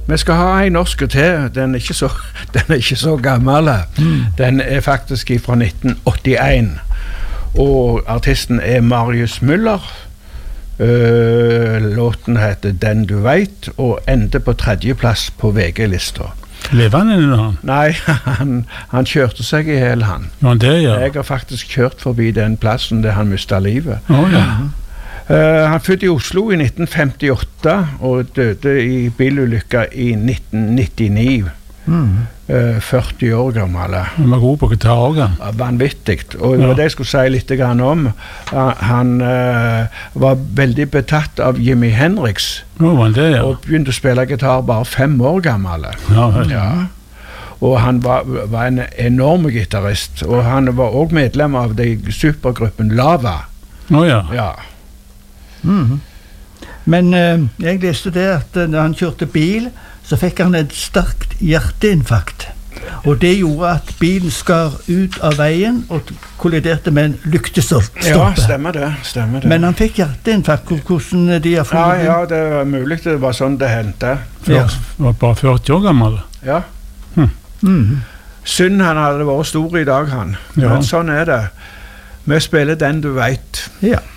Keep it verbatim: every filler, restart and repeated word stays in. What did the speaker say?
Vi skal ha en norsk til. Den er ikke så, den er ikke så gammel. Mm. Den er faktisk fra nitten åttien. Og artisten er Marius Müller. Uh, låten heter Den du vet, og ender på tredjeplass på V G-lista. Lever han eller han? Nei, han, han kjørte seg i hel han. Ja, det, ja. Jeg har faktisk kjørt forbi den plassen der han mistet livet. Oh, ja. uh, han fødte i Oslo i nitten femtiåtte og døde i bilulykka i nitten nittini. Mm. Uh, førti år gammel. Han var god på gitar også. Vanvittig. Og det var det jeg skulle si litt grann om. Uh, han uh, var veldig betatt av Jimi Hendrix. Oh, det, ja. Og begynte å spille gitar bare fem år gammel. Ja, ja. Og han var, var en enorm gitarist. Og han var også medlem av de supergruppen Lava. Oh, ja. Ja. Mm. Men uh, jeg leste det at uh, når han kjørte bil, så fikk han et sterkt hjerteinfarkt. Og det gjorde at bilen skar ut av veien og kolliderte med en lyktestoppe. Ja, stemmer det, stemmer det. Men han fikk hjerteinfarkt. Hvordan de har funnet ja, ja, det var mulig det var sånn det hendte. Ja. Var bare førti år gammel. Ja. Hm. Mm. Synd han hadde vært stor i dag, han. Ja. Men sånn er det. Vi spiller Den du vet. Ja.